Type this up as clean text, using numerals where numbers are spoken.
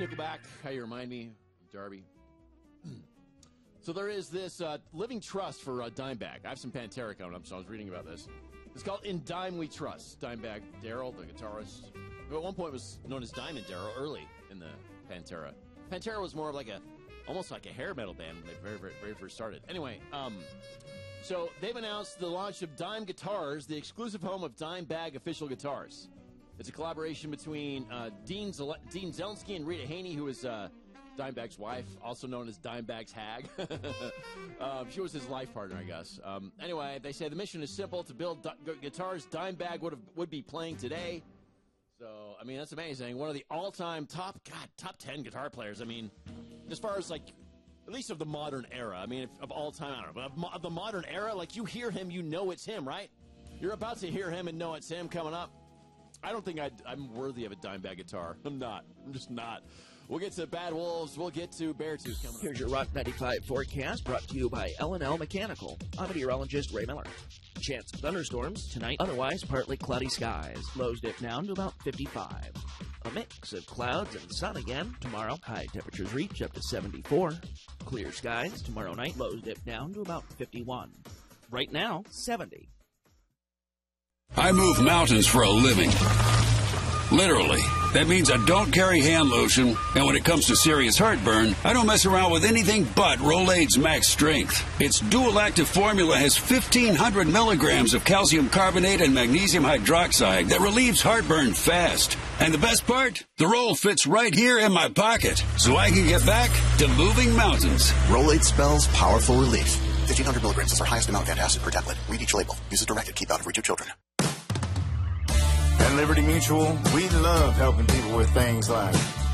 Nickelback, how you remind me, Darby. So there is this living trust for Dimebag. I have some Pantera coming up, so I was reading about this. It's called In Dime We Trust. Dimebag Darrell, the guitarist, who at one point was known as Diamond Darrell early in the Pantera. Pantera was more of like almost like a hair metal band when they very first started. Anyway, so they've announced the launch of Dime Guitars, the exclusive home of Dimebag official guitars. It's a collaboration between Dean Zelensky and Rita Haney, who is Dimebag's wife, also known as Dimebag's hag. She was his life partner, I guess. Anyway, they say the mission is simple: to build guitars Dimebag would be playing today. So, I mean, that's amazing. One of the all-time top 10 guitar players. I mean, as far as, like, at least of the modern era. I mean, of all time, I don't know. But of the modern era, like, you hear him, you know it's him, right? You're about to hear him and know it's him coming up. I don't think I'm worthy of a Dimebag guitar. I'm not. I'm just not. We'll get to Bad Wolves. We'll get to Beartooth coming up. Here's your Rock 95 forecast brought to you by L&L Mechanical. I'm meteorologist Ray Miller. Chance of thunderstorms tonight, otherwise partly cloudy skies. Lows dip down to about 55. A mix of clouds and sun again tomorrow. High temperatures reach up to 74. Clear skies tomorrow night. Lows dip down to about 51. Right now, 70. I move mountains for a living. Literally. That means I don't carry hand lotion, and when it comes to serious heartburn, I don't mess around with anything but Rolaids Max Strength. Its dual-active formula has 1,500 milligrams of calcium carbonate and magnesium hydroxide that relieves heartburn fast. And the best part? The roll fits right here in my pocket, so I can get back to moving mountains. Rolaids spells powerful relief. 1,500 milligrams is our highest amount of antacid per tablet. Read each label. Use as directed. Keep out of reach of children. At Liberty Mutual, we love helping people with things like